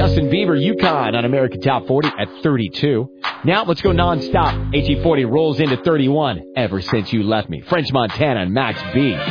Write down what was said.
Justin Bieber, Yukon on American Top 40 at 32. Now let's go nonstop. AT40 rolls into 31. Ever Since You Left Me. French Montana and Max B.